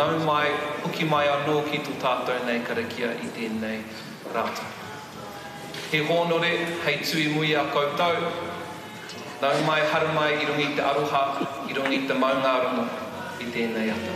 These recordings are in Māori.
nau mai, uki mai anō ki tō tātou nei karakia I tēnei rata. He hōnore, hei tui mui a koutou, nau mai haru mai I rungi te aroha, I rungi te maungarongo I tēnei ata.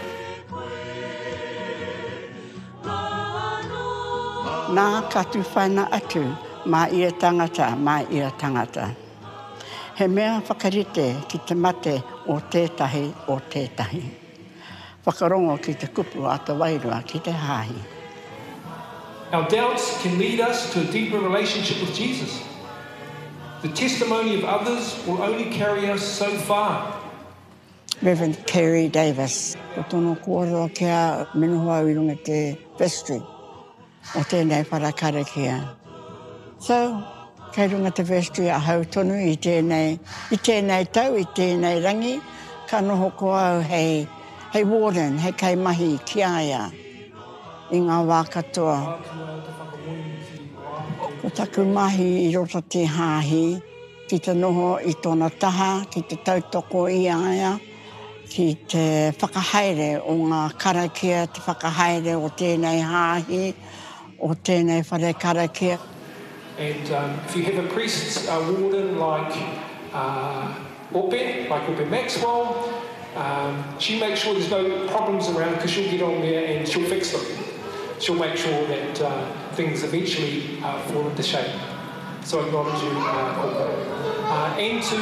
Nā katu whaina atu, mā ia tangata. He mea whakarite ki te mate o tētahi. Whakarongo ki te kupu a te wairua ki te hāhi. Our doubts can lead us to a deeper relationship with Jesus. The testimony of others will only carry us so far. Reverend Kerry Davis, o tono kōroa kia minuhua I runga te vestry o tēnei wharakarakia. So, kei runga te vestry a hau tonu I tēnei tau, I tēnei rangi, ka noho ko au hei warden, hei kei mahi ki aia I ngā wā katoa. Ko taku mahi I roto te hāhi, ki te noho I tōna taha, ki te tautoko I aia, ki te whakahaere o ngā karakia, te whakahaere o tēnei hāhi, o tēnei whare karakia. And if you have a priest warden like Ope Maxwell, she makes sure there's no problems around because she'll get on there and she'll fix them. She'll make sure that things eventually fall into shape. So I acknowledge you, Ope. And to